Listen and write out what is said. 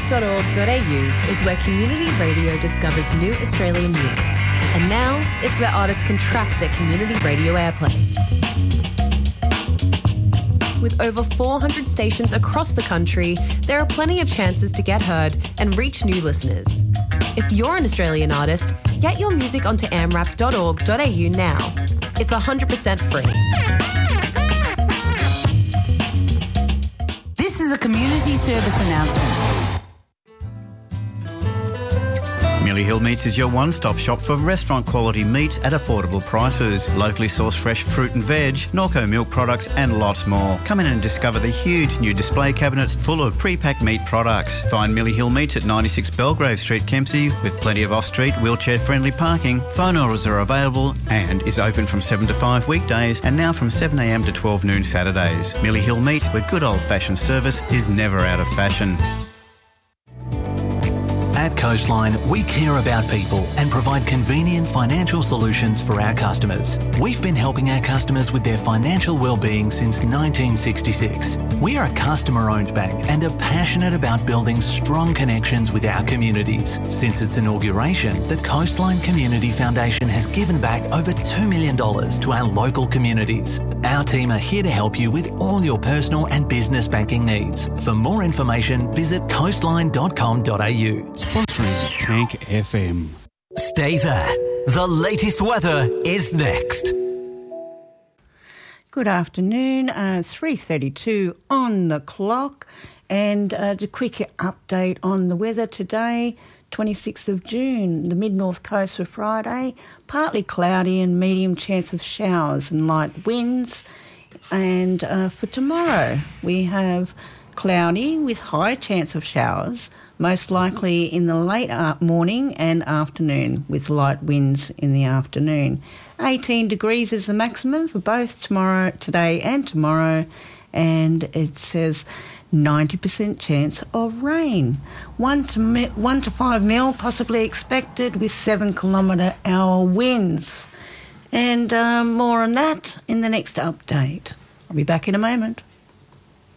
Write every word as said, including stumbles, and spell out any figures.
dot org dot a u is where community radio discovers new Australian music. And now, it's where artists can track their community radio airplay. With over four hundred stations across the country, there are plenty of chances to get heard and reach new listeners. If you're an Australian artist, get your music onto a m rap dot org dot a u now. It's one hundred percent free. This is a community service announcement. Millie Hill Meats is your one-stop shop for restaurant-quality meats at affordable prices. Locally sourced fresh fruit and veg, Norco milk products and lots more. Come in and discover the huge new display cabinets full of pre-packed meat products. Find Millie Hill Meats at ninety-six Belgrave Street, Kempsey, with plenty of off-street, wheelchair-friendly parking. Phone orders are available and is open from seven to five weekdays and now from seven a m to twelve noon Saturdays. Millie Hill Meats, where good old-fashioned service is never out of fashion. At Coastline, we care about people and provide convenient financial solutions for our customers. We've been helping our customers with their financial well-being since nineteen sixty-six. We are a customer-owned bank and are passionate about building strong connections with our communities. Since its inauguration, the Coastline Community Foundation has given back over two million dollars to our local communities. Our team are here to help you with all your personal and business banking needs. For more information, visit coastline dot com dot a u. Sponsoring Tank F M. Stay there. The latest weather is next. Good afternoon, uh, three thirty-two on the clock, and uh, a quick update on the weather today, twenty-sixth of June, the mid-north coast for Friday, partly cloudy and medium chance of showers and light winds. And uh, for tomorrow, we have cloudy with high chance of showers, most likely in the late morning and afternoon, with light winds in the afternoon. eighteen degrees is the maximum for both tomorrow, today and tomorrow, and it says ninety percent chance of rain. One to, mi- one to five mil possibly expected with seven kilometre hour winds. And um, more on that in the next update. I'll be back in a moment.